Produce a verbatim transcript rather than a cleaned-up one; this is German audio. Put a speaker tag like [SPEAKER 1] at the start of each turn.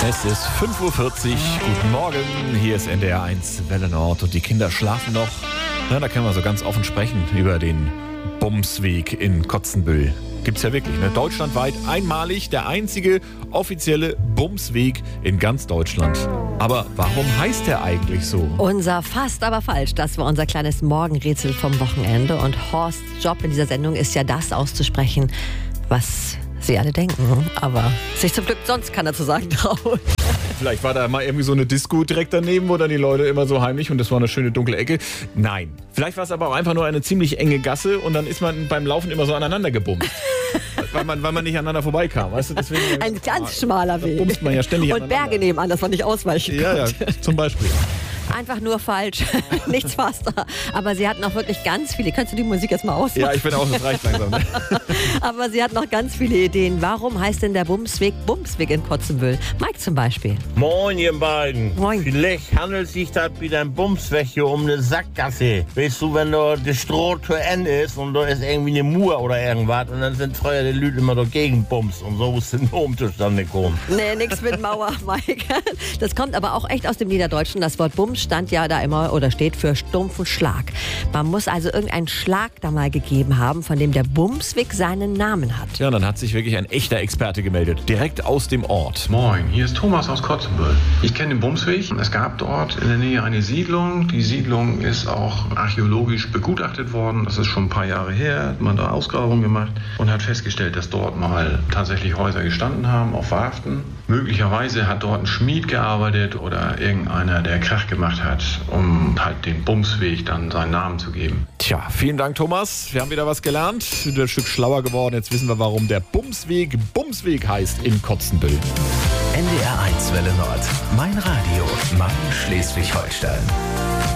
[SPEAKER 1] Es ist fünf Uhr vierzig. Guten Morgen. Hier ist N D R eins Welle Nord und die Kinder schlafen noch. Na, da können wir so ganz offen sprechen über den Bumsweg in Kotzenbüll. Gibt's ja wirklich, ne? Deutschlandweit einmalig der einzige offizielle Bumsweg in ganz Deutschland. Aber warum heißt der eigentlich so?
[SPEAKER 2] Unser Fast, aber falsch. Das war unser kleines Morgenrätsel vom Wochenende. Und Horsts Job in dieser Sendung ist ja das auszusprechen, was Sie alle denken. Aber sich zum Glück sonst keiner zu sagen traut.
[SPEAKER 1] Vielleicht war da mal irgendwie so eine Disco direkt daneben, wo dann die Leute immer so heimlich und das war eine schöne dunkle Ecke. Nein. Vielleicht war es aber auch einfach nur eine ziemlich enge Gasse und dann ist man beim Laufen immer so aneinander gebumst. weil, man, weil man nicht aneinander vorbeikam. Weißt du, deswegen,
[SPEAKER 2] Ein ganz schmaler Weg.
[SPEAKER 1] Da bumst man ja ständig
[SPEAKER 2] und Berge nebenan, dass man nicht ausweichen
[SPEAKER 1] ja,
[SPEAKER 2] konnte.
[SPEAKER 1] Ja, zum Beispiel.
[SPEAKER 2] Einfach nur falsch. Nichts faster. Aber sie hat noch wirklich ganz viele. Könntest du die Musik jetzt mal ausmachen?
[SPEAKER 1] Ja, ich bin auch, das reicht langsam. Ne?
[SPEAKER 2] Aber sie hat noch ganz viele Ideen. Warum heißt denn der Bumsweg Bumsweg in Kotzenbüll? Mike zum Beispiel.
[SPEAKER 3] Moin, ihr beiden.
[SPEAKER 2] Moin.
[SPEAKER 3] Vielleicht handelt sich das bei deinem Bumsweg hier um eine Sackgasse. Weißt du, wenn da das Stroh zu Ende ist und da ist irgendwie eine Mur oder irgendwas und dann sind früher die Leute immer dagegen bumst und so ist der Nomen zustande gekommen.
[SPEAKER 2] Nee, nix mit Mauer, Mike. Das kommt aber auch echt aus dem Niederdeutschen. Das Wort Bums stand ja da immer oder steht für stumpfen Schlag. Man muss also irgendeinen Schlag da mal gegeben haben, von dem der Bumsweg seinen Namen hat.
[SPEAKER 1] Ja, dann hat sich wirklich ein echter Experte gemeldet. Direkt aus dem Ort.
[SPEAKER 4] Moin, hier ist Thomas aus Kotzenbüll. Ich kenne den Bumsweg. Es gab dort in der Nähe eine Siedlung. Die Siedlung ist auch archäologisch begutachtet worden. Das ist schon ein paar Jahre her. Hat man da Ausgrabungen gemacht und hat festgestellt, dass dort mal tatsächlich Häuser gestanden haben auf Warften. Möglicherweise hat dort ein Schmied gearbeitet oder irgendeiner, der Krach gemacht hat, um halt den Bumsweg dann seinen Namen zu geben.
[SPEAKER 1] Tja, vielen Dank, Thomas. Wir haben wieder was gelernt. Wir sind ein Stück schlauer geworden. Jetzt wissen wir, warum der Bumsweg Bumsweg heißt in Kotzenbüll.
[SPEAKER 5] N D R eins Welle Nord. Mein Radio. Mein Schleswig-Holstein.